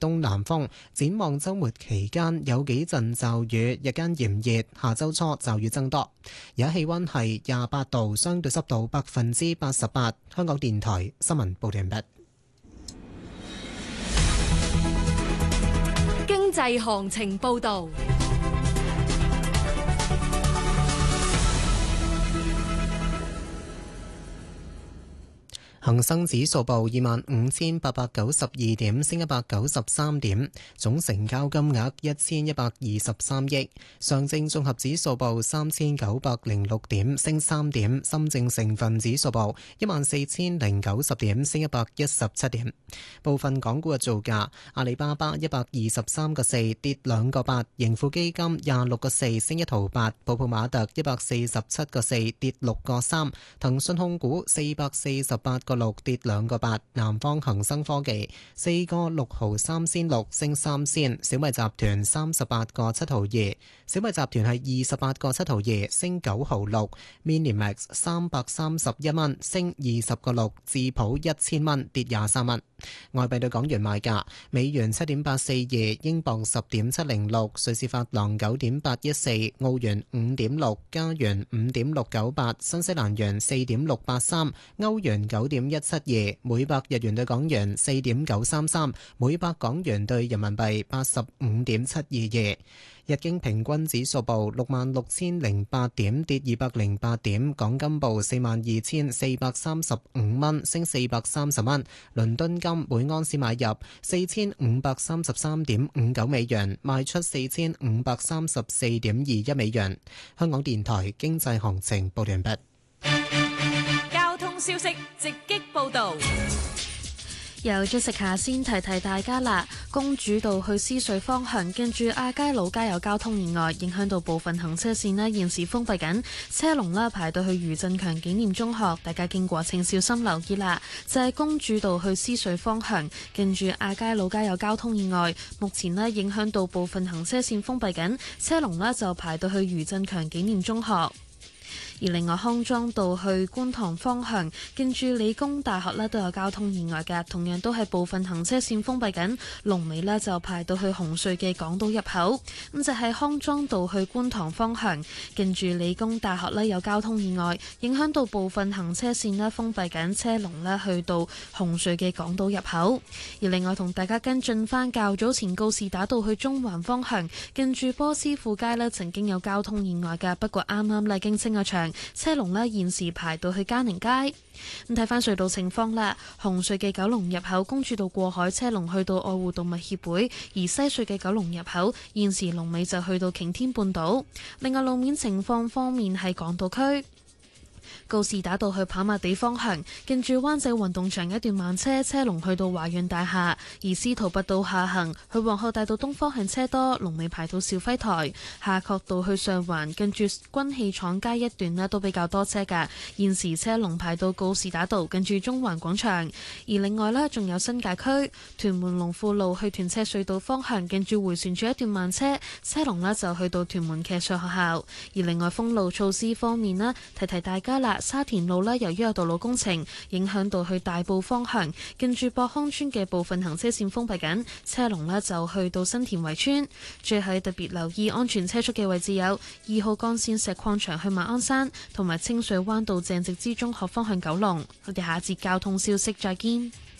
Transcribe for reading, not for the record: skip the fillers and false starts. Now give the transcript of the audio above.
東南風。展望週末期間有幾陣驟雨，日間炎熱，下週初驟雨增多。而家氣溫係28度，相對濕度88%。香港電台新聞報道完畢。 經濟行情報道。 恒生指數報25,892點，升193點，總成交金額1123億。上證綜合指數報3906點，升3點。深證成分指數報14,090點，升117點。部分港股嘅造價：阿里巴巴123個4跌2個8，盈富基金26個4升1毫8，泡泡瑪特147個4跌6個3，騰訊控股448個6跌2個8，南方恒生科技4個6毫3仙6升3仙，小米集團38個7毫2，小米集團係28個7毫2升9毫6，Minimax 331蚊升20個6，智普1000蚊跌23蚊。外幣對港元賣價：美元7.842，英鎊10.706，瑞士法郎9.814，澳元5.6，加元5.698，新西蘭元4.683，歐元9.172，每百日元對港元4.933，每百港元對人民幣85.722。日經平均指數報66,008點，跌208點。港金報42,435蚊，升430蚊。倫敦金每安士買入4,533.59美元，賣出4,534.21美元。香港電台經濟行情報完畢。 交通消息直擊報道。 由咗食下先提提大家啦，公主道去獅隧方向，近住亞皆老街有交通意外，影響到部分行車線呢，現時封閉緊，車龍啦排到去余振強紀念中學，大家經過請小心留意啦。就係公主道去獅隧方向，近住亞皆老街有交通意外，目前呢影響到部分行車線封閉緊，車龍呢就排到去余振強紀念中學。而另外康莊道去觀塘方向，近住理工大學呢都有交通意外嘅，同樣都係部分行車線封閉緊，龍尾呢就排到去紅隧嘅港島入口。咁就係康莊道去觀塘方向，近住理工大學呢有交通意外，影響到部分行車線呢封閉緊，車龍呢去到紅隧嘅港島入口。而另外同大家跟進返較早前告士打道去中環方向，近住波斯富街呢曾經有交通意外嘅，不過啱啱呢經清咗場，車龍呢現時排到去嘉寧街。咁睇翻隧道情況啦，紅隧嘅九龍入口公主道過海車龍去到愛護動物協會，而西隧嘅九龍入口現時龍尾就去到擎天半島。另外路面情況方面係港島區。告士打道去跑馬地方向，近住灣仔運動場一段慢車，車龍去到華潤大廈；而司徒拔道下行去皇后大道東方向車多，龍尾排到肇輝台。夏慤道去上環，近住軍器廠街一段呢都比較多車㗎，現時車龍排到告士打道，近住中環廣場。而另外呢，仲有新界區屯門龍富路去屯赤隧道方向，近住迴旋處一段慢車，車龍呢就去到屯門騎術學校。而另外封路措施方面呢，提提大家啦。沙田路呢，由於有道路工程，影響到去大埔方向，近住博康村嘅部分行車線封閉緊，車龍呢就去到新田圍村。最後特別留意安全車速嘅位置有2號幹線石礦場去馬鞍山，同埋清水灣道鄭直之中學方向九龍。我哋下節交通消息再見。